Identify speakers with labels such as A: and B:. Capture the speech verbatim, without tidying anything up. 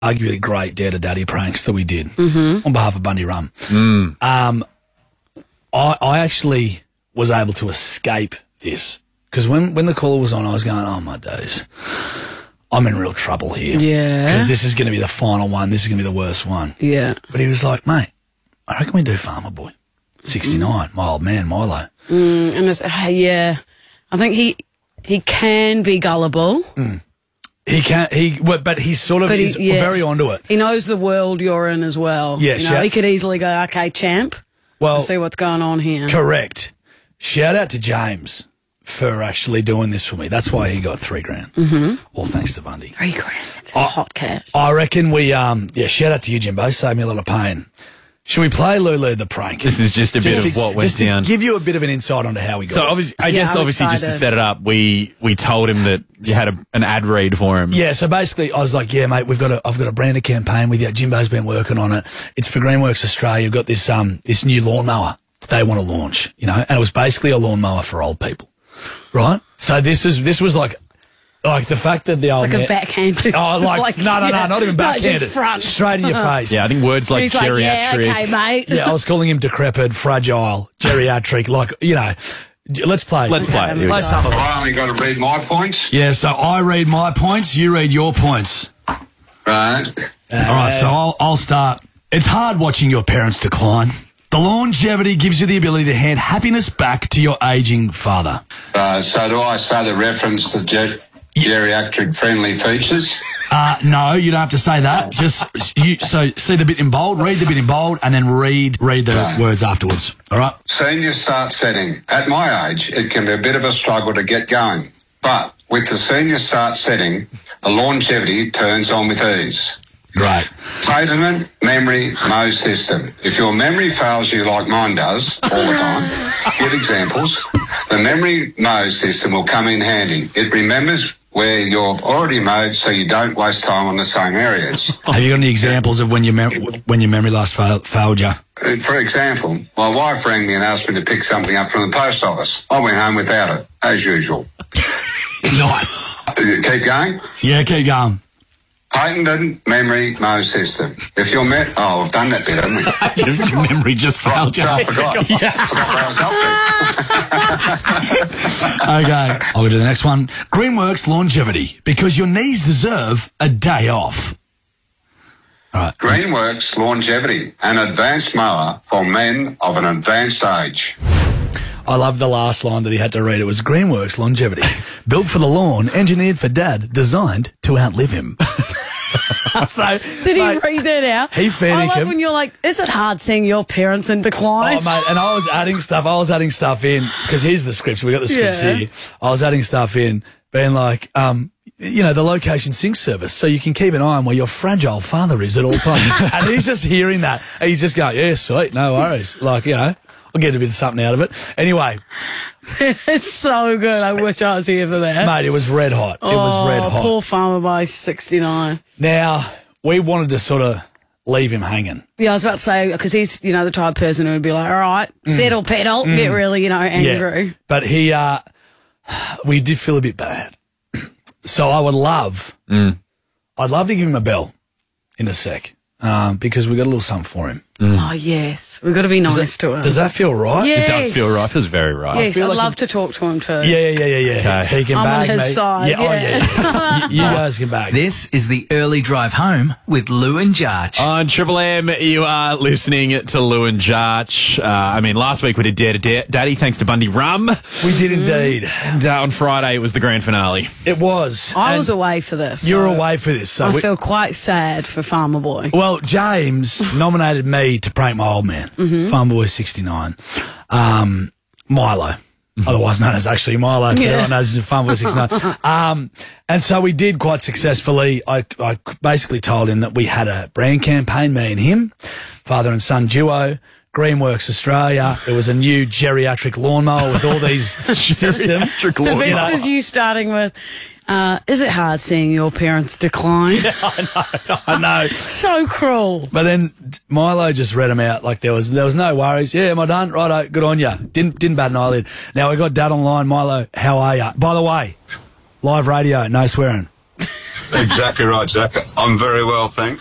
A: arguably great Dare to Daddy pranks that we did
B: Mm-hmm.
A: on behalf of Bundy Rum.
C: Mm.
A: Um, I, I actually was able to escape this because when, when the caller was on, I was going, oh, my days, I'm in real trouble here.
B: Yeah.
A: Because this is going to be the final one. This is going to be the worst one.
B: Yeah.
A: But he was like, mate, I reckon we do Farmer Boy. sixty-nine, mm. my old man, Milo.
B: Mm, and it's, uh, yeah, I think he he can be gullible.
A: Mm. He can't, he, but he's sort of,
B: But he-
A: he's
B: yeah.
A: very onto it.
B: He knows the world you're in as well.
A: Yeah,
B: you know,
A: shout-
B: he could easily go, okay, champ,
A: Well,
B: let's see what's going on here.
A: correct. Shout out to James for actually doing this for me. That's why he got three grand. Mm-hmm. All thanks to Bundy.
B: Three grand. It's a
A: I-
B: hot cat.
A: I reckon we, um, yeah, shout out to you, Jimbo. Saved me a lot of pain. Should we play Lulu the prank?
C: This is just a bit
A: Just
C: of
A: to-
C: what went
A: just to
C: down.
A: give you a bit of an insight onto how we got
C: So
A: it.
C: obviously, I
B: Yeah,
C: guess
B: I'm
C: obviously just to
B: excited.
C: set it up, we we told him that you had a, an ad read for him.
A: Yeah, so basically I was like, yeah, mate, we've got a, I've got a branded campaign with you. Jimbo's been working on it. It's for Greenworks Australia. You've got this, um, this new lawnmower that they want to launch, you know, and it was basically a lawnmower for old people, right? So this is, this was like, like the fact that the old
B: Like
A: man,
B: a backhand.
A: oh, like, no, no,
B: yeah.
A: no, not even
B: No,
A: backhanded.
B: just front.
A: Straight in your face.
C: Yeah, I think words like
B: He's like, yeah,
C: geriatric.
B: okay, mate.
A: Yeah, I was calling him decrepit, fragile, geriatric, like, you know, j- let's play.
C: Let's play.
B: Okay,
C: Here we
A: Play
C: go.
A: some of it.
D: I only got to read my points.
A: Yeah, so I read my points, you read your points.
D: Right.
A: All right, so I'll, I'll start. It's hard watching your parents decline. The longevity gives you the ability to hand happiness back to your aging father.
D: Uh, so do I say the reference to ge- geriatric friendly features?
A: Uh, no, you don't have to say that. Just you, so see the bit in bold, read the bit in bold, and then read read the
D: Right.
A: words afterwards. All right.
D: Senior start setting. At my age, it can be a bit of a struggle to get going. But with the senior start setting, the longevity turns on with ease.
A: Great.
D: Patented memory mode system. If your memory fails you like mine does all the time, give examples. The memory mode system will come in handy. It remembers where you're already mowed so you don't waste time on the same areas.
A: Have you got any examples of when your mem- when your memory last fail- failed you?
D: Uh, For example, my wife rang me and asked me to pick something up from the post office. I went home without it, as usual.
A: Nice.
D: Uh, Keep going.
A: Yeah, keep going.
D: Patented memory mode system. If you're met, oh, I've done that bit, haven't I?
C: Your memory just failed you.
D: So I forgot. I forgot where I was up to.
A: Okay, I'll go to the next one. Greenworks longevity, because your knees deserve a day off. All right.
D: Greenworks longevity, an advanced mower for men of an advanced age.
A: I love the last line that he had to read. It was Greenworks longevity, built for the lawn, engineered for dad, designed to outlive him. So
B: Did he
A: mate,
B: read that out?
A: He fair
B: I love
A: dinkum.
B: when you're like, is it hard seeing your parents in decline?
A: Oh, mate, and I was adding stuff. I was adding stuff in because here's the scripts. We got the scripts
B: Yeah.
A: here. I was adding stuff in, being like, um, you know, the location sync service, so you can keep an eye on where your fragile father is at all times. And he's just hearing that. And he's just going, yeah, sweet, no worries. Like, you know, I'll get a bit of something out of it. Anyway,
B: It's so good. I wish I was here for that.
A: mate, it was red hot. It was red
B: Oh,
A: hot.
B: poor farmer by sixty-nine.
A: Now, we wanted to sort of leave him hanging.
B: Yeah, I was about to say, because he's, you know, the type of person who would be like, all right, settle, pedal, get really, you know, angry.
A: Yeah. But he, uh, we did feel a bit bad. So I would love, I'd love to give him a bell in a sec, um, because we got a little something for him.
B: Oh, yes. We've got to be nice to him.
A: Does that feel right?
B: Yeah.
C: It does feel right. Feels very right.
B: Yes,
A: feel
B: I'd
A: like
B: love
A: it-
B: to talk to him too.
A: Yeah, yeah, yeah, yeah, yeah.
C: Okay.
A: So you can
B: I'm on
A: bag
B: his
A: me.
B: side,
A: Yeah, oh,
B: yeah.
A: yeah. you, you guys can bag.
E: This is the early drive home with Lou and Jarch.
C: On Triple M, you are listening to Lou and Jarch. Uh, I mean, last week we did Dare to Da- Daddy, thanks to Bundy Rum.
A: We did indeed.
C: And uh, on Friday it was the grand finale.
A: It was.
B: I
A: And
B: was away for this.
A: You were
B: so
A: away for this. So
B: I
A: we,
B: feel quite sad for Farmer Boy.
A: well, James nominated me to prank my old man,
B: Mm-hmm.
A: Farmer Boy sixty-nine, um, Milo. Otherwise known as actually Milo, but
B: Yeah.
A: everyone knows as Farmer Boy sixty-nine. Um, and so we did quite successfully. I, I basically told him that we had a brand campaign, me and him, father and son duo, Greenworks Australia. There was a new geriatric lawnmower with all these systems.
C: Geriatric
B: The
C: lawn-
B: best
A: you know-
B: is you starting with, uh, is it hard seeing your parents decline?
A: I know.
B: So cruel.
A: But then Milo just read them out like there was there was no worries. Yeah, am I done? Righto, good on ya. Didn't didn't bat an eyelid. Now we got Dad online. Milo, how are ya? By the way, live radio, no swearing.
F: Exactly right, Jack. I'm very well, thanks.